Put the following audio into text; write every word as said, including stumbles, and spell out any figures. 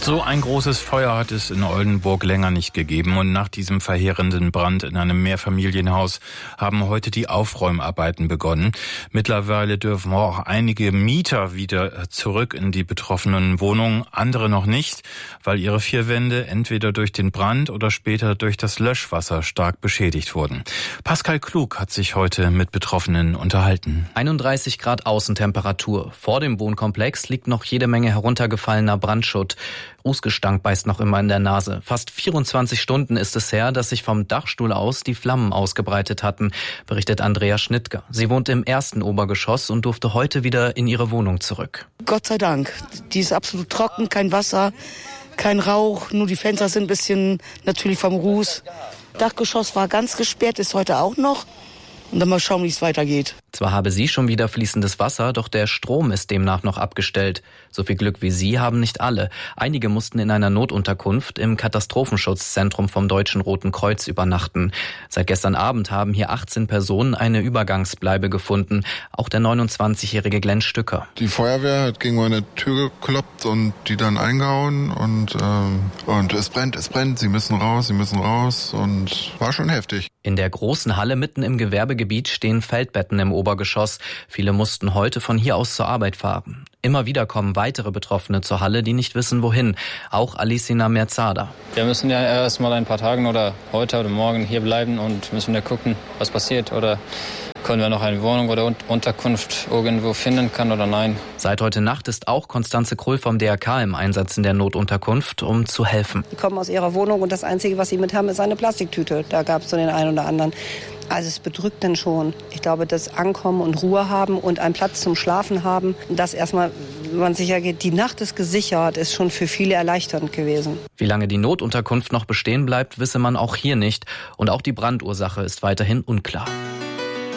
So ein großes Feuer hat es in Oldenburg länger nicht gegeben und nach diesem verheerenden Brand in einem Mehrfamilienhaus haben heute die Aufräumarbeiten begonnen. Mittlerweile dürfen auch einige Mieter wieder zurück in die betroffenen Wohnungen, andere noch nicht, weil ihre vier Wände entweder durch den Brand oder später durch das Löschwasser stark beschädigt wurden. Pascal Klug hat sich heute mit Betroffenen unterhalten. einunddreißig Grad Außentemperatur. Vor dem Wohnkomplex liegt noch jede Menge heruntergefallener Brandschutt. Rußgestank beißt noch immer in der Nase. Fast vierundzwanzig Stunden ist es her, dass sich vom Dachstuhl aus die Flammen ausgebreitet hatten, berichtet Andrea Schnittger. Sie wohnt im ersten Obergeschoss und durfte heute wieder in ihre Wohnung zurück. Gott sei Dank. Die ist absolut trocken, kein Wasser, kein Rauch, nur die Fenster sind ein bisschen natürlich vom Ruß. Dachgeschoss war ganz gesperrt, ist heute auch noch. Und dann mal schauen, wie es weitergeht. Zwar habe sie schon wieder fließendes Wasser, doch der Strom ist demnach noch abgestellt. So viel Glück wie sie haben nicht alle. Einige mussten in einer Notunterkunft im Katastrophenschutzzentrum vom Deutschen Roten Kreuz übernachten. Seit gestern Abend haben hier achtzehn Personen eine Übergangsbleibe gefunden. Auch der neunundzwanzigjährige Glenn Stücker. Die Feuerwehr hat gegen meine Tür gekloppt und die dann eingehauen. Und, ähm, und es brennt, es brennt. Sie müssen raus, sie müssen raus. Und war schon heftig. In der großen Halle mitten im Gewerbegebiet stehen Feldbetten im Obergeschoss. Viele mussten heute von hier aus zur Arbeit fahren. Immer wieder kommen weitere Betroffene zur Halle, die nicht wissen, wohin. Auch Alicina Merzada. Wir müssen ja erst mal ein paar Tage oder heute oder morgen hier bleiben und müssen ja gucken, was passiert. Oder können wir noch eine Wohnung oder Unterkunft irgendwo finden kann oder nein. Seit heute Nacht ist auch Konstanze Krull vom D R K im Einsatz in der Notunterkunft, um zu helfen. Die kommen aus ihrer Wohnung und das Einzige, was sie mit haben, ist eine Plastiktüte. Da gab es so den einen oder anderen. Also es bedrückt dann schon. Ich glaube, das Ankommen und Ruhe haben und einen Platz zum Schlafen haben, dass erstmal man sicher geht, die Nacht ist gesichert, ist schon für viele erleichternd gewesen. Wie lange die Notunterkunft noch bestehen bleibt, wisse man auch hier nicht. Und auch die Brandursache ist weiterhin unklar.